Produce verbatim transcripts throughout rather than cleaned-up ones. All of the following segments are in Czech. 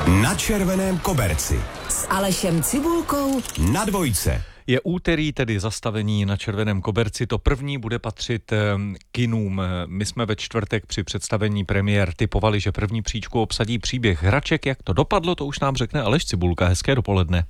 Na červeném koberci. S Alešem Cibulkou Na dvojce. Je úterý, tedy zastavení na červeném koberci. To první bude patřit kinům. My jsme ve čtvrtek při představení premiér tipovali, že první příčku obsadí příběh Hraček. Jak to dopadlo, to už nám řekne Aleš Cibulka. Hezké dopoledne.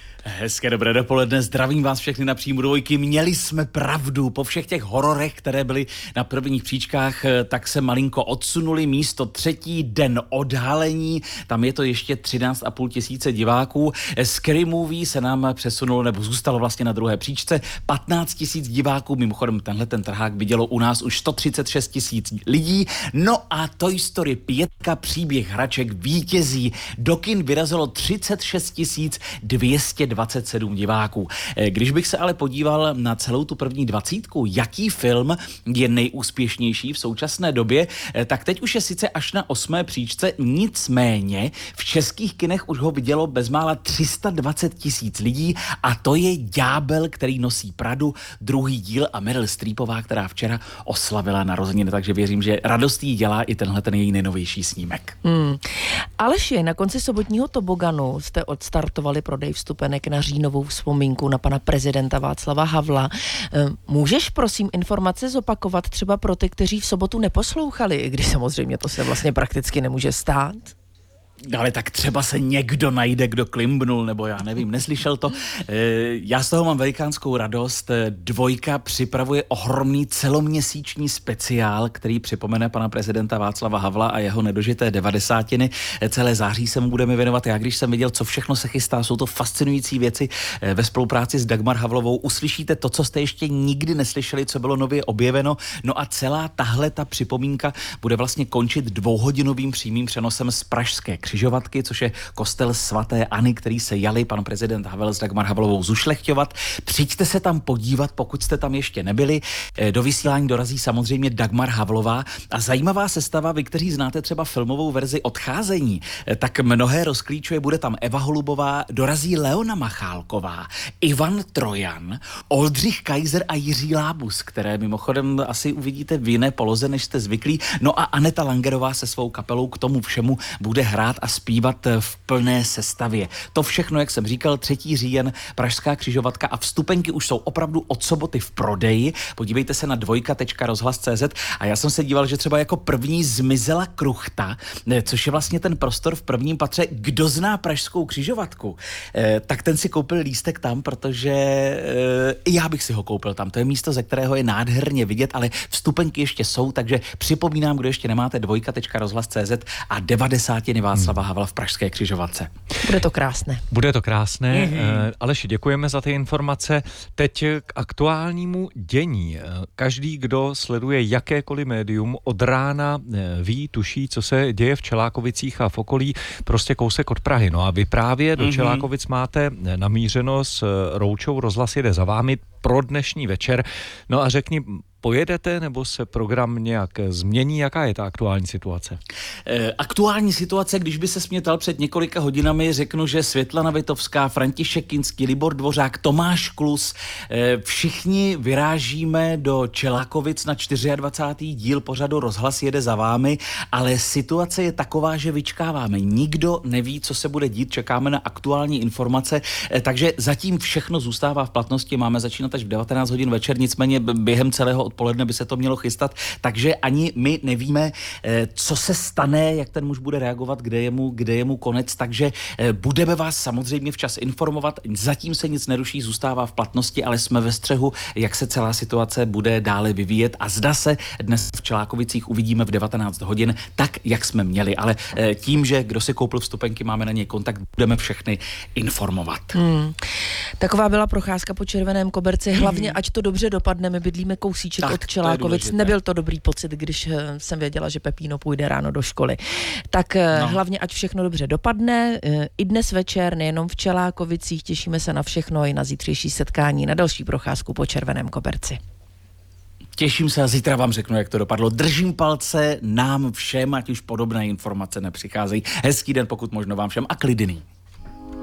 Hezké dobré dopoledne, zdravím vás všechny na Příjmu dvojky. Měli jsme pravdu, po všech těch hororech, které byly na prvních příčkách, tak se malinko odsunuli, místo třetí den odhalení, tam je to ještě třináct a půl tisíce diváků. Scary Movie se nám přesunulo, nebo zůstalo vlastně na druhé příčce, patnáct tisíc diváků, mimochodem tenhle ten trhák vidělo u nás už sto třicet šest tisíc lidí. No a Toy Story pětka příběh Hraček vítězí. Do kin vyrazilo třicet šest tisíc dvě stě dvacet sedm diváků. Když bych se ale podíval na celou tu první dvacítku, jaký film je nejúspěšnější v současné době, tak teď už je sice až na osmé příčce, nicméně v českých kinech už ho vidělo bezmála tři sta dvacet tisíc lidí a to je Ďábel, který nosí Pradu, druhý díl a Meryl Streepová, která včera oslavila narozeniny, takže věřím, že radost jí dělá i tenhle ten její nejnovější snímek. Hmm. Aleši, na konci sobotního toboganu jste odstartovali prodej vstupenek na říjnovou vzpomínku na pana prezidenta Václava Havla. Můžeš prosím informace zopakovat třeba pro ty, kteří v sobotu neposlouchali, i když samozřejmě to se vlastně prakticky nemůže stát? Ale tak třeba se někdo najde, kdo klimbnul, nebo já nevím, neslyšel to. Já z toho mám velikánskou radost. Dvojka připravuje ohromný celoměsíční speciál, který připomene pana prezidenta Václava Havla a jeho nedožité devadesátiny. Celé září se mu budeme věnovat. Já když jsem viděl, co všechno se chystá, jsou to fascinující věci ve spolupráci s Dagmar Havlovou. Uslyšíte to, co jste ještě nikdy neslyšeli, co bylo nově objeveno. No a celá tahle ta připomínka bude vlastně končit dvouhodinovým přímým přenosem z pražské Křižovatky, což je kostel svaté Anny, který se jali pan prezident Havel s Dagmar Havlovou zušlechťovat. Přijďte se tam podívat, pokud jste tam ještě nebyli. Do vysílání dorazí samozřejmě Dagmar Havlová a zajímavá sestava, vy, kteří znáte třeba filmovou verzi Odcházení, tak mnohé rozklíčuje, bude tam Eva Holubová, dorazí Leona Machálková, Ivan Trojan, Oldřich Kaiser a Jiří Lábus, které mimochodem asi uvidíte v jiné poloze, než jste zvyklí. No a Aneta Langerová se svou kapelou k tomu všemu bude hrát a zpívat v plné sestavě. To všechno, jak jsem říkal, třetí říjen, Pražská Křižovatka a vstupenky už jsou opravdu od soboty v prodeji. Podívejte se na dvojka tečka rozhlas tečka cé zet a já jsem se díval, že třeba jako první zmizela kruchta, což je vlastně ten prostor v prvním patře. Kdo zná Pražskou Křižovatku, tak ten si koupil lístek tam, protože i já bych si ho koupil tam. To je místo, ze kterého je nádherně vidět, ale vstupenky ještě jsou, takže připomínám, kdo ještě nemáte, dvojka tečka rozhlas tečka cé zet a devadesátiny Václava Havla v Pražské Křižovatce. Bude to krásné. Bude to krásné. Mm-hmm. Aleši, děkujeme za ty informace. Teď k aktuálnímu dění. Každý, kdo sleduje jakékoliv médium, od rána ví, tuší, co se děje v Čelákovicích a v okolí, prostě kousek od Prahy. No a vy právě do mm-hmm. Čelákovic máte namířeno s Roučou, rozhlas jede za vámi pro dnešní večer. No a řekni, pojedete, nebo se program nějak změní? Jaká je ta aktuální situace? E, aktuální situace, když by se smětal před několika hodinami, řeknu, že Světlana Vitovská, František Kinský, Libor Dvořák, Tomáš Klus, e, všichni vyrážíme do Čelákovic na dvacátý čtvrtý díl pořadu Rozhlas jede za vámi, ale situace je taková, že vyčkáváme. Nikdo neví, co se bude dít, čekáme na aktuální informace, e, takže zatím všechno zůstává v platnosti, máme začínat až v devatenáct hodin večer, nicméně během celého odpoledne by se to mělo chystat, takže ani my nevíme, co se stane, jak ten muž bude reagovat, kde je mu, kde je mu konec, takže budeme vás samozřejmě včas informovat. Zatím se nic neruší, zůstává v platnosti, ale jsme ve střehu, jak se celá situace bude dále vyvíjet a zda se dnes v Čelákovicích uvidíme v devatenáct hodin, tak, jak jsme měli, ale tím, že kdo si koupil vstupenky, máme na něj kontakt, budeme všechny informovat. Hmm. Taková byla procházka po červeném koberci, hlavně ať to dobře dopadne, my bydlíme kousíček tak, od Čelákovic. Nebyl to dobrý pocit, když jsem věděla, že Pepíno půjde ráno do školy. Tak no. Hlavně ať všechno dobře dopadne. I dnes večer, nejenom v Čelákovicích, těšíme se na všechno i na zítřejší setkání, na další procházku po červeném koberci. Těším se a zítra vám řeknu, jak to dopadlo. Držím palce nám všem, ať už podobné informace nepřicházejí. Hezký den, pokud možno vám všem a klidný.